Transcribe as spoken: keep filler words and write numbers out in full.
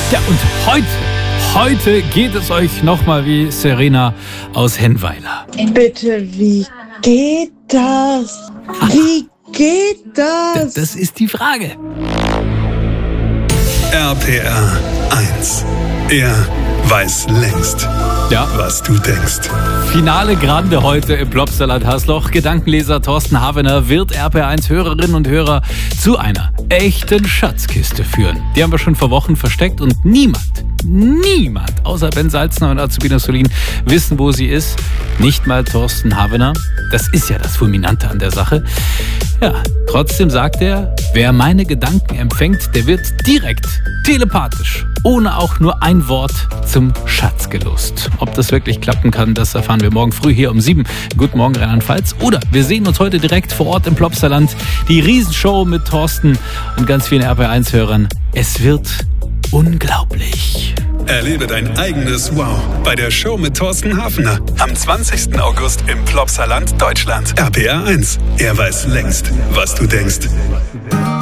Ja, und heute, heute geht es euch nochmal wie Serena aus Hennweiler. Bitte, wie geht das? Wie geht das? Das ist die Frage. R P R eins. Er weiß längst, Ja. was du denkst. Finale Grande heute im Plopsalat Haßloch. Gedankenleser Thorsten Havener wird R P R eins Hörerinnen und Hörer zu einer echten Schatzkiste führen. Die haben wir schon vor Wochen versteckt und niemand, niemand außer Ben Salzner und Azubina Solin wissen, wo sie ist. Nicht mal Thorsten Havener. Das ist ja das Fulminante an der Sache. Ja, trotzdem sagt er, wer meine Gedanken empfängt, der wird direkt, telepathisch, ohne auch nur ein Wort zum Schatz gelost. Ob das wirklich klappen kann, das erfahren wir morgen früh hier um sieben. Guten Morgen, Rheinland-Pfalz. Oder wir sehen uns heute direkt vor Ort im Plopsaland. Die Riesenshow mit Thorsten und ganz vielen R P R eins Hörern. Es wird unglaublich. Erlebe dein eigenes Wow bei der Show mit Thorsten Havener. Am zwanzigsten August im Plopsaland, Deutschland. R P R eins. Er weiß längst, was du denkst.